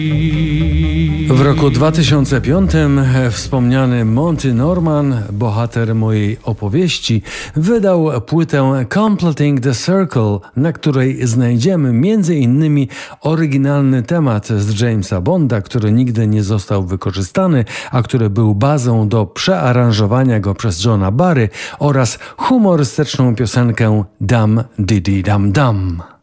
W roku 2005 wspomniany Monty Norman, bohater mojej opowieści, wydał płytę Completing the Circle, na której znajdziemy m.in. oryginalny temat z Jamesa Bonda, który nigdy nie został wykorzystany, a który był bazą do przearanżowania go przez Johna Barry, oraz humorystyczną piosenkę Dum Diddy Dum Dum.